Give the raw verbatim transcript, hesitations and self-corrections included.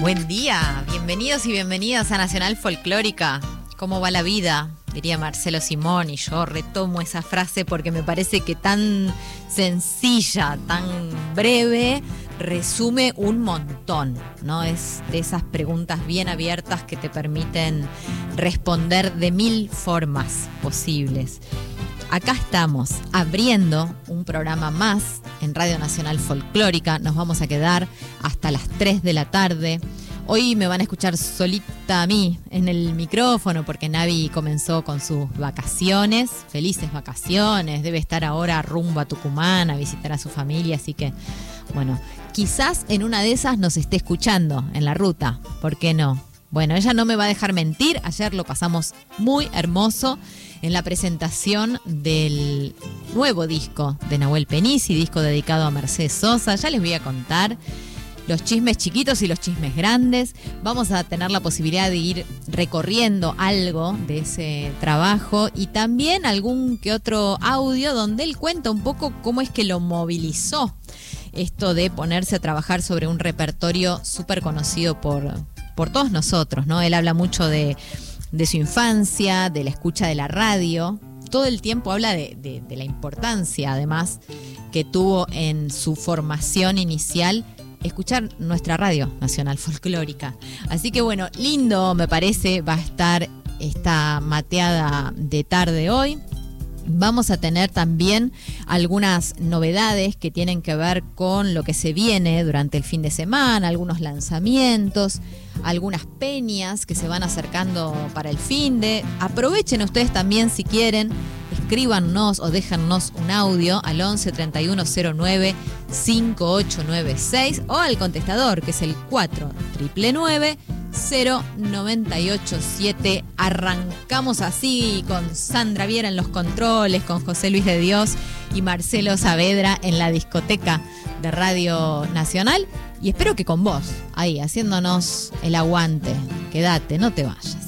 Buen día, bienvenidos y bienvenidas a Nacional Folclórica. ¿Cómo va la vida? Diría Marcelo Simón, y yo retomo esa frase porque me parece que tan sencilla, tan breve, resume un montón, ¿no? Es de esas preguntas bien abiertas que te permiten responder de mil formas posibles. Acá estamos abriendo un programa más en Radio Nacional Folclórica. Nos vamos a quedar hasta las tres de la tarde. Hoy me van a escuchar solita a mí en el micrófono porque Navi comenzó con sus vacaciones, felices vacaciones, debe estar ahora rumbo a Tucumán a visitar a su familia, así que, bueno, quizás en una de esas nos esté escuchando en la ruta, ¿por qué no? Bueno, ella no me va a dejar mentir, ayer lo pasamos muy hermoso en la presentación del nuevo disco de Nahuel Penisi, disco dedicado a Mercedes Sosa. Ya les voy a contar los chismes chiquitos y los chismes grandes. Vamos a tener la posibilidad de ir recorriendo algo de ese trabajo y también algún que otro audio donde él cuenta un poco cómo es que lo movilizó esto de ponerse a trabajar sobre un repertorio súper conocido por, por todos nosotros, ¿no? Él habla mucho de, de su infancia, de la escucha de la radio. Todo el tiempo habla de, de, de la importancia, además, que tuvo en su formación inicial escuchar nuestra radio nacional folclórica. Así que bueno, lindo me parece va a estar esta mateada de tarde hoy. Vamos a tener también algunas novedades que tienen que ver con lo que se viene durante el fin de semana, algunos lanzamientos, algunas peñas que se van acercando para el fin de. Aprovechen ustedes también si quieren, escríbanos o déjennos un audio al once treinta y uno cero nueve cincuenta y ocho noventa y seis o al contestador que es el cuatro nueve nueve cero nueve ocho siete. Arrancamos así con Sandra Viera en los controles, con José Luis de Dios y Marcelo Saavedra en la discoteca de Radio Nacional, y espero que con vos ahí haciéndonos el aguante. Quédate, no te vayas.